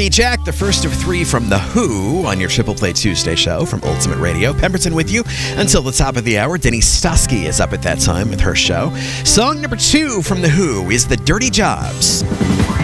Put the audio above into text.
Happy Jack, the first of 3 from The Who on your Triple Play Tuesday show from Ultimate Radio. Pemberton with you until the top of the hour. Denny Stosky is up at that time with her show. Song number 2 from The Who is The Dirty Jobs.